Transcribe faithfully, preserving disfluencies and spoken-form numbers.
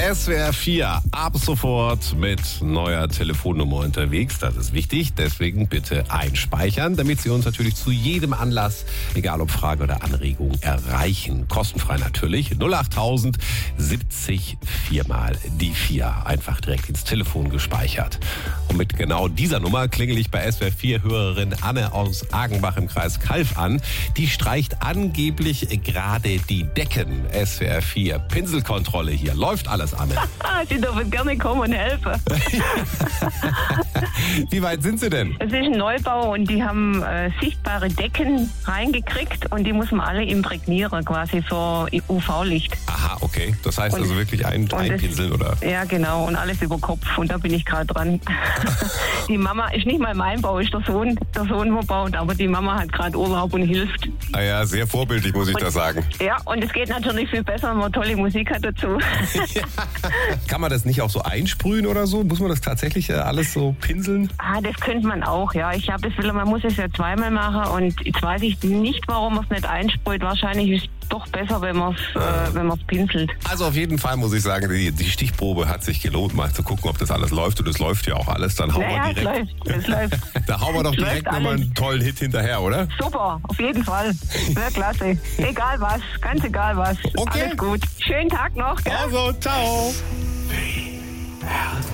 S W R vier ab sofort mit neuer Telefonnummer unterwegs. Das ist wichtig, deswegen bitte einspeichern, damit Sie uns natürlich zu jedem Anlass, egal ob Frage oder Anregung, erreichen. Kostenfrei natürlich. null achttausend siebzig viermal die vier. Einfach direkt ins Telefon gespeichert. Und mit genau dieser Nummer klingel ich bei S W R vier-Hörerin Anne aus Agenbach im Kreis Calw an. Die streicht angeblich gerade die Decken. S W R vier Pinselkontrolle hier. Läuft alles, Anne? Sie dürfen gerne kommen und helfen. Wie weit sind Sie denn? Es ist ein Neubau und die haben äh, sichtbare Decken reingekriegt und die muss man alle imprägnieren, quasi für U V-Licht. Aha, okay. Das heißt Und- also wirklich ein, und einpinseln, oder? Ja, genau. Und alles über Kopf. Und da bin ich gerade dran. Die Mama ist nicht mal mein Bau, ist der Sohn, der Sohn, wo baut. Aber die Mama hat gerade Urlaub und hilft. Ah ja, sehr vorbildlich, muss ich da sagen. Ja, und es geht natürlich viel besser, wenn man tolle Musik hat dazu. Kann man das nicht auch so einsprühen oder so? Muss man das tatsächlich äh, alles so pinseln? Ah, das könnte man auch, ja. Ich habe das will, man muss es ja zweimal machen und jetzt weiß ich nicht, warum man es nicht einsprüht. Wahrscheinlich ist es doch besser, wenn man es äh, wenn man es pinselt. Also auf jeden Fall muss ich sagen, die, die Stichprobe hat sich gelohnt, mal zu gucken, ob das alles läuft. Und es läuft ja auch alles. Dann hauen Naja, wir es direkt, läuft, es läuft. da hauen wir doch Es direkt läuft nochmal alles. einen tollen Hit hinterher, oder? Super, auf jeden Fall. Sehr klasse. Egal was, ganz egal was. Okay. Alles gut. Schönen Tag noch, gell? Also, ciao.